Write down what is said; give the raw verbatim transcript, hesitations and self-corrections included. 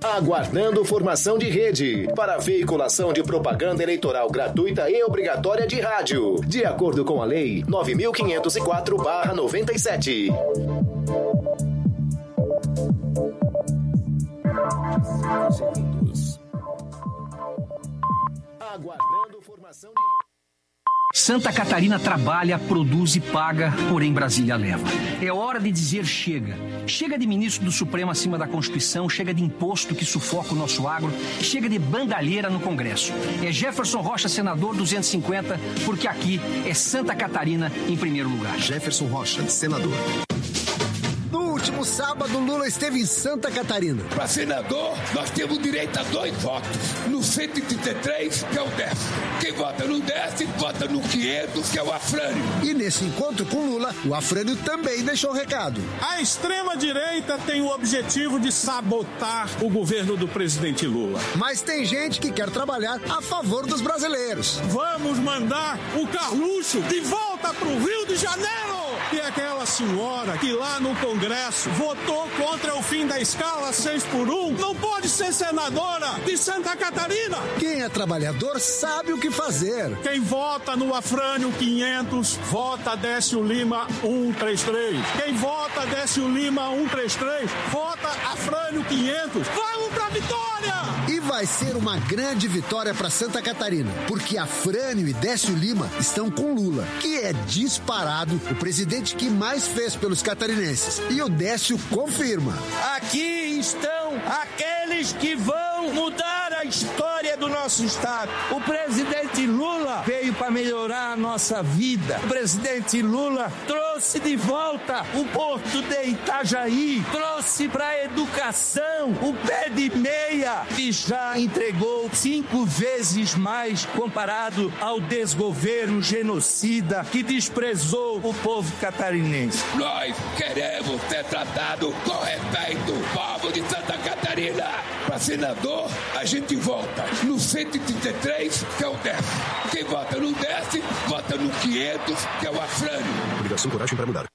Aguardando formação de rede para veiculação de propaganda eleitoral gratuita e obrigatória de rádio, de acordo com a Lei nove mil quinhentos e quatro barra noventa e sete. Aguardando formação de rede. Santa Catarina trabalha, produz e paga, porém Brasília leva. É hora de dizer chega. Chega de ministro do Supremo acima da Constituição, chega de imposto que sufoca o nosso agro, chega de bandalheira no Congresso. É Jefferson Rocha, senador duzentos e cinquenta, porque aqui é Santa Catarina em primeiro lugar. Jefferson Rocha, senador. No último sábado, Lula esteve em Santa Catarina. Para senador, nós temos direito a dois votos. No cento e trinta e três, que é o décimo. Quem vota no décimo, vota no quinhentos, que é o Afrânio. E nesse encontro com Lula, o Afrânio também deixou um recado. A extrema-direita tem o objetivo de sabotar o governo do presidente Lula. Mas tem gente que quer trabalhar a favor dos brasileiros. Vamos mandar o Carluxo de volta para o Rio de Janeiro! E aquela senhora que lá no Congresso votou contra o fim da escala seis por um não pode ser senadora de Santa Catarina. Quem é trabalhador sabe o que fazer. Quem vota no Afrânio quinhentos, vota Décio Lima cento e trinta e três. Quem vota Décio Lima cento e trinta e três, vota Afrânio quinhentos. Vamos pra vitória! E vai ser uma grande vitória para Santa Catarina, porque Afrânio e Décio Lima estão com Lula, que é disparado o presidente que mais fez pelos catarinenses. E o Décio confirma. Aqui estão aqueles que vão mudar a história do nosso estado. O presidente Lula veio para melhorar a nossa vida. O presidente Lula trouxe de volta o porto de Itajaí, trouxe para a educação o pé de meia, que já entregou cinco vezes mais comparado ao desgoverno genocida que desprezou o povo catarinense. Nós queremos ser tratados com respeito, povo de Santa Catarina. Para senador, a gente vota no cento e trinta e três, que é o décimo. Quem vota no décimo, vota no quinhentos, que é o Afrânio. Obrigação, coragem para mudar.